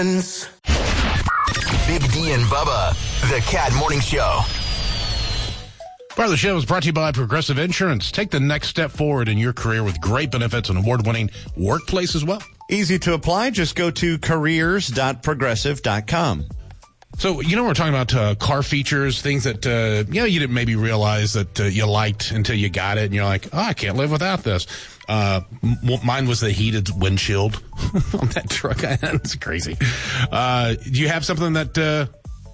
Big D and Bubba, the Cat Morning Show. Part of the show is brought to you by Progressive Insurance. Take the next step forward in your career with great benefits and award-winning workplace as well. Easy to apply. Just go to careers.progressive.com. So, we're talking about car features, things that, you didn't maybe realize that you liked until you got it. And you're like, I can't live without this. Mine was the heated windshield on that truck. It's crazy. Do you have something that,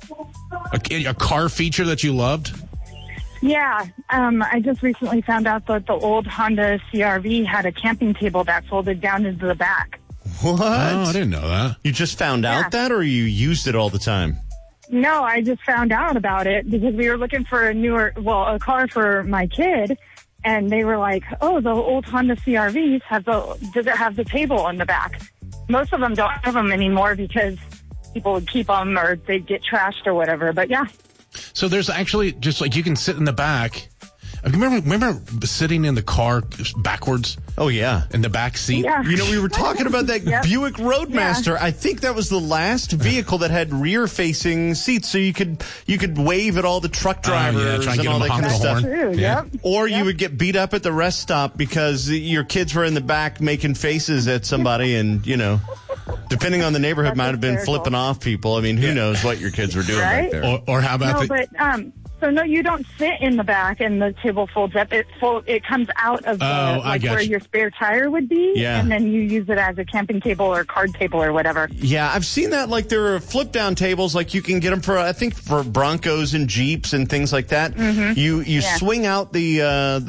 a car feature that you loved? Yeah, I just recently found out that the old Honda CR-V had a camping table that folded down into the back. What? Oh, I didn't know that. You just found out that, or you used it all the time? No, I just found out about it because we were looking for a car for my kid, and they were like, oh, the old Honda CR-Vs does it have the table in the back? Most of them don't have them anymore because people would keep them or they'd get trashed or whatever, but yeah. So there's actually just like you can sit in the back. Remember sitting in the car backwards? Oh, yeah. In the back seat? Yeah. We were talking about that Yep. Buick Roadmaster. Yeah. I think that was the last vehicle that had rear-facing seats, so you could wave at all the truck drivers and all that kind of stuff. True. Yeah. Yep. Or you would get beat up at the rest stop because your kids were in the back making faces at somebody and, depending on the neighborhood, might have been flipping off people. I mean, who knows what your kids were doing back there. Or how about So you don't sit in the back and the table folds up. It comes out of where your spare tire would be, and then you use it as a camping table or card table or whatever. Yeah, I've seen that. Like there are flip down tables, like you can get them for Broncos and Jeeps and things like that. Mm-hmm. You swing out the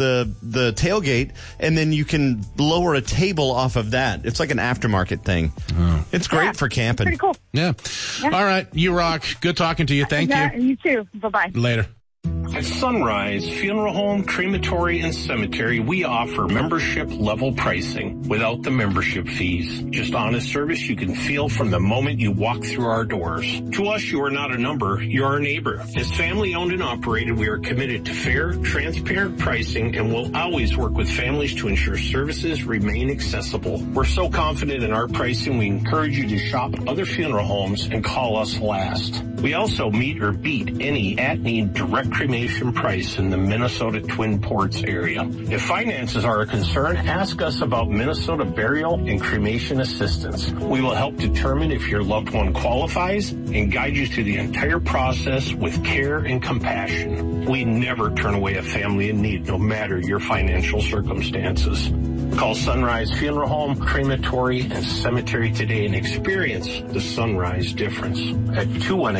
tailgate, and then you can lower a table off of that. It's like an aftermarket thing. Oh. It's great for camping. Pretty cool. Yeah. All right, you rock. Good talking to you. Thank you. You too. Bye-bye. Later. At Sunrise Funeral Home, Crematory, and Cemetery, we offer membership-level pricing without the membership fees. Just honest service you can feel from the moment you walk through our doors. To us, you are not a number, you're our neighbor. As family-owned and operated, we are committed to fair, transparent pricing and will always work with families to ensure services remain accessible. We're so confident in our pricing, we encourage you to shop other funeral homes and call us last. We also meet or beat any at-need direct cremation price in the Minnesota Twin Ports area. If finances are a concern, ask us about Minnesota burial and cremation assistance. We will help determine if your loved one qualifies and guide you through the entire process with care and compassion. We never turn away a family in need, no matter your financial circumstances. Call Sunrise Funeral Home, Crematory, and Cemetery today and experience the Sunrise difference at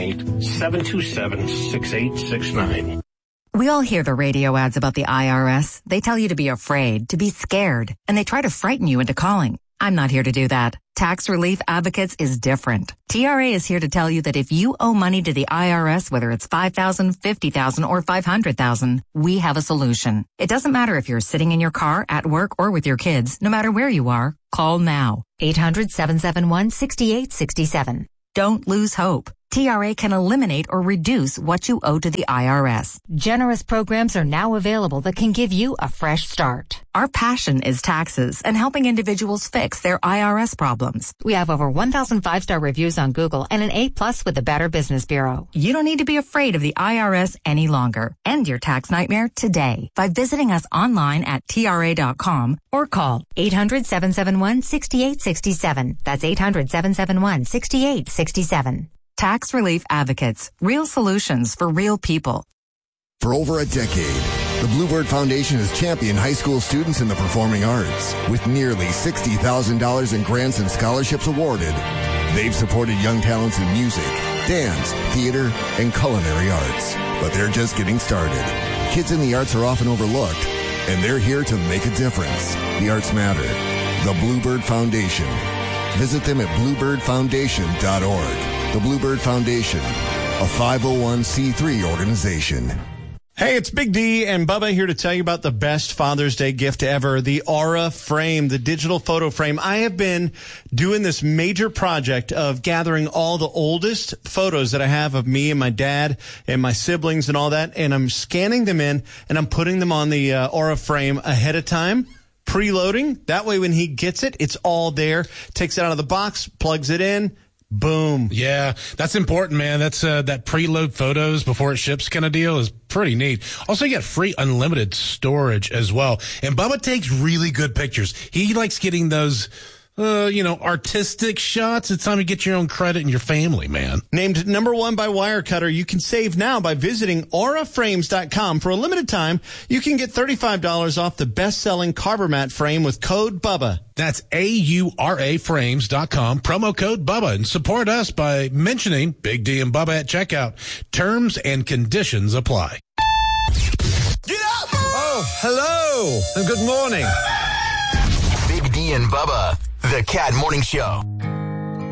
218-727-6869. We all hear the radio ads about the IRS. They tell you to be afraid, to be scared, and they try to frighten you into calling. I'm not here to do that. Tax Relief Advocates is different. TRA is here to tell you that if you owe money to the IRS, whether it's $5,000, $50,000, or $500,000, we have a solution. It doesn't matter if you're sitting in your car, at work, or with your kids. No matter where you are, call now. 800-771-6867. Don't lose hope. TRA can eliminate or reduce what you owe to the IRS. Generous programs are now available that can give you a fresh start. Our passion is taxes and helping individuals fix their IRS problems. We have over 1,000 5-star reviews on Google and an A+ with the Better Business Bureau. You don't need to be afraid of the IRS any longer. End your tax nightmare today by visiting us online at TRA.com or call 800-771-6867. That's 800-771-6867. Tax Relief Advocates. Real solutions for real people. For over a decade, the Bluebird Foundation has championed high school students in the performing arts. With nearly $60,000 in grants and scholarships awarded, they've supported young talents in music, dance, theater, and culinary arts. But they're just getting started. Kids in the arts are often overlooked, and they're here to make a difference. The arts matter. The Bluebird Foundation. Visit them at bluebirdfoundation.org. The Bluebird Foundation, a 501c3 organization. Hey, it's Big D and Bubba here to tell you about the best Father's Day gift ever, the Aura Frame, the digital photo frame. I have been doing this major project of gathering all the oldest photos that I have of me and my dad and my siblings and all that, and I'm scanning them in, and I'm putting them on the Aura Frame ahead of time. Preloading. That way when he gets it, it's all there. Takes it out of the box, plugs it in, Boom. Yeah, that's important, man. That's that preload photos before it ships kind of deal is pretty neat. Also, you get free unlimited storage as well. And Bubba takes really good pictures. He likes getting those, artistic shots. It's time to get your own credit and your family, man. Named number 1 by Wirecutter, you can save now by visiting auraframes.com. For a limited time, you can get $35 off the best-selling Carver Mat frame with code BUBBA. That's AURAFrames.com, promo code BUBBA, and support us by mentioning Big D and Bubba at checkout. Terms and conditions apply. Get up! Oh, hello, and good morning. Big D and Bubba, the Cat Morning Show.